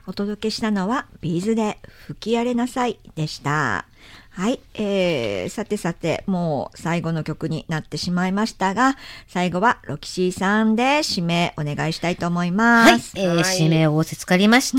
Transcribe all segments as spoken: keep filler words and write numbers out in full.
お届けしたのはビーズで吹き荒れなさいでした。はい、えー、さてさて、もう最後の曲になってしまいましたが、最後はロキシーさんで締めお願いしたいと思います。 はい、えーはい、締めを仰せつかりました。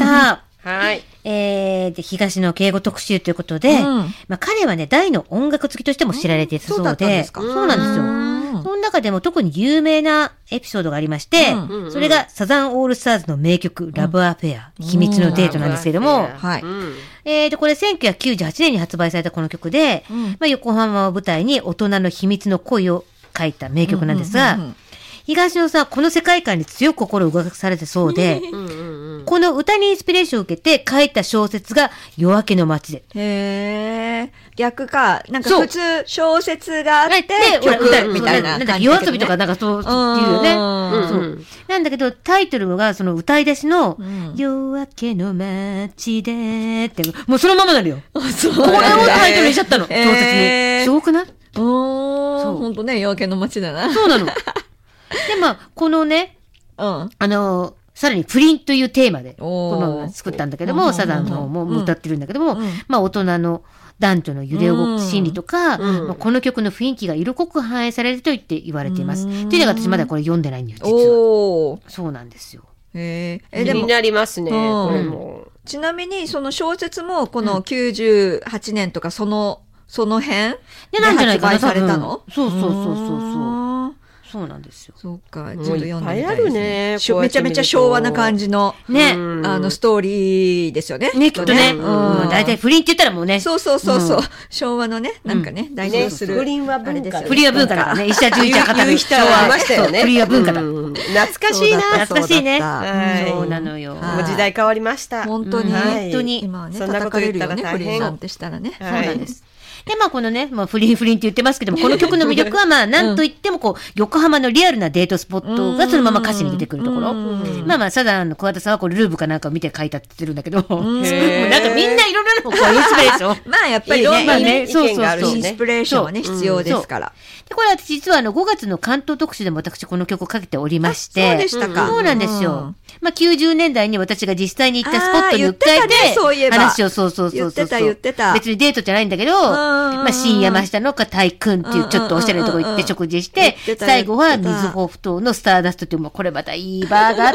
はい。 えー、で、東野敬吾特集ということで、うん、まあ彼はね、大の音楽好きとしても知られていたそうで、うん、そうだったんですか？そうなんですよ。その中でも特に有名なエピソードがありまして、うん、それがサザンオールスターズの名曲、ラブアフェア、秘密のデートなんですけれども、はい。えー、で、これせんきゅうひゃくきゅうじゅうはちねんに発売されたこの曲で、うん、まあ横浜を舞台に大人の秘密の恋を書いた名曲なんですが、うんうんうんうん、東野さんはこの世界観に強く心を動かされてそうで、うんうんうん、この歌にインスピレーションを受けて書いた小説が夜明けの街で。 へー。逆か。なんか普通小説があって曲みたいな感じだけどね。 夜遊びとかなんかそう言うよね。うんそう。なんだけどタイトルがその歌い出しの、うん、夜明けの街でって、もうそのままなるよ。そうこれをタイトルにしちゃったの。小説に。すごくない？ おー。そう。ほんとね、夜明けの街だな。 そうなの。で、まあ、このね、うん、あの、さらに不倫というテーマで、このまま作ったんだけども、サザンの方も歌ってるんだけども、うん、まあ、大人の男女の揺れ動く心理とか、うんまあ、この曲の雰囲気が色濃く反映されると言って言われています。っていうのが私まだこれ読んでないんだよ、実は。おそうなんですよ。 へえ、でも気になりますね、これも。 ちなみに、その小説も、このきゅうじゅうはちねんとか、その、その辺で発売されたの？ そうそうそうそうそう。そうなんですよ。 そうか、ちょっと読んでみたいですね。 いっぱいあるね。 めちゃめちゃ昭和な感じの、ね、あの、ストーリーですよね。 ね、きっとね。大体不倫って言ったらもうね。 そうそうそうそう。昭和のね、なんかね、代表する。 不倫は文化。 不倫は文化だからね。石田純一は語る人はいましたよね。 不倫は文化だ。 懐かしいな。 懐かしいね。そうなのよ。 もう時代変わりました。 本当に。 本当に。 今はね、叩かれるよね、不倫なんてしたらね。 そうなんです。で、まあこのね、まあ不倫不倫って言ってますけども、この曲の魅力はまあなんといってもこう、横浜のリアルなデートスポットがそのまま歌詞に出てくるところ。まあまあ、サザンの桑田さんはこれルーブかなんかを見て書いたって言ってるんだけど、なんかみんないろいろなこうインスピレーション。 まあやっぱりね、まあね、そうそうそう。インスピレーションはね、必要ですから。 で、これ私実はあのごがつの関東特集でも私この曲をかけておりまして。 そうでしたか。 そうなんですよ。まあきゅうじゅうねんだいに私が実際に行ったスポットに訴えて、話をそうそうそうそう。 言ってた言ってた。 別にデートじゃないんだけど、まあ深夜山下の片井くんっていうちょっとおしゃれなとこ行って食事して、最後は水穂ふ頭のスターダストっていう、もうこれまたいいバーがあって、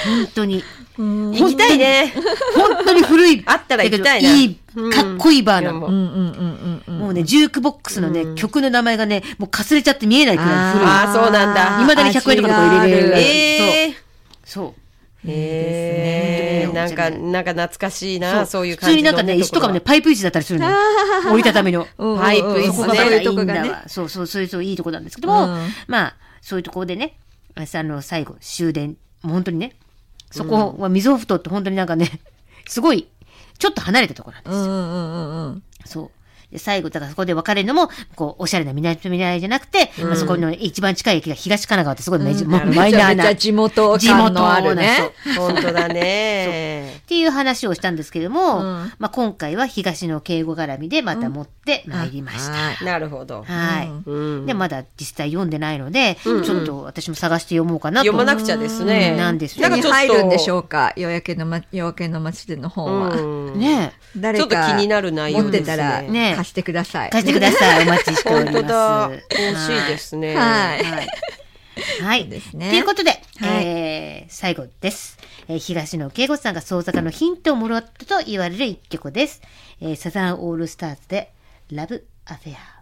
本当に。 行きたいね。 本当に古い。 あったら行きたいな。 いい、かっこいいバーなの。もうね、ジュークボックスのね、曲の名前がね、もうかすれちゃって見えないくらい古い。 ああ、そうなんだ。 未だにひゃくえんとかとか入れれる。 ええ。 そう。 へえ、なんか、なんか懐かしいな、そういう感じ。普通になんかね、石とかもね、パイプ石だったりするの。折りたたみの。 パイプ石ね。 そこがまたいいんだわ。そうそう、そういうそういいとこなんですけども、まあ、そういうところでね、あの、最後、終電、もう本当にね、そこは溝ふ頭って本当になんかね、すごい、ちょっと離れたところなんですよ。うんうんうんうん。そう。で最後、だからそこで別れるのも、こう、おしゃれな南と南じゃなくて、うん、まあ、そこの一番近い駅が東神奈川ってすごいメジ、うん、もうマイナーな。めちゃめちゃ地元感のあるね。 本当だね。 っていう話をしたんですけども、うん、まあ今回は東の敬語絡みでまた持ってまいりました。 うん、なるほど。 はい、うん。で、まだ実際読んでないので、うん、ちょっと私も探して読もうかなと。 読まなくちゃですね。 うん、なんですよ。なんか入るんでしょうか、夜明けのま、夜明けの街での本は。 うん、ねえ。誰かちょっと気になる内容ですね。 持ってたら、ね、貸してください。 貸してください。お待ちしております。 本当だ。欲しいですね。 はい。はい。はい。ですね。ということで、はい、えー、最後です。えー、東野圭吾さんが創作のヒントをもらったと言われる一曲です。えー、サザンオールスターズでラブアフェア。